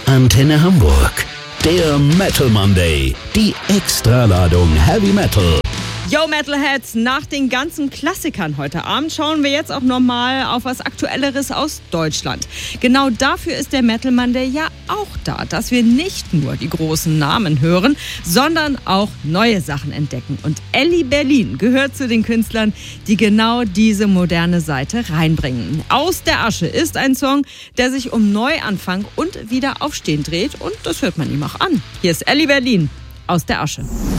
Antenne Hamburg. Der Metal Monday. Die Extraladung Heavy Metal. Yo Metalheads, nach den ganzen Klassikern heute Abend schauen wir jetzt auch nochmal auf was Aktuelleres aus Deutschland. Genau dafür ist der Metal Monday ja auch da, dass wir nicht nur die großen Namen hören, sondern auch neue Sachen entdecken. Und Elli Berlin gehört zu den Künstlern, die genau diese moderne Seite reinbringen. Aus der Asche ist ein Song, der sich um Neuanfang und Wiederaufstehen dreht, und das hört man ihm auch an. Hier ist Elli Berlin, Aus der Asche.